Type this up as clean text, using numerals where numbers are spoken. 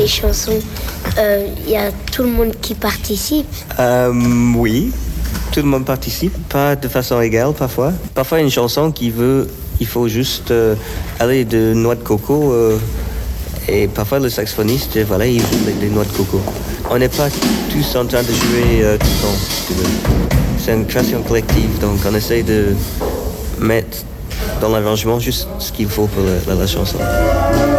les chansons, il y a tout le monde qui participe? Oui, tout le monde participe, pas de façon égale parfois. Parfois une chanson il faut juste aller de noix de coco et parfois le saxophoniste, voilà, il joue des noix de coco. On n'est pas tous en train de jouer tout le temps, si tu veux. C'est une création collective, donc on essaie de mettre dans l'arrangement juste ce qu'il faut pour la chanson.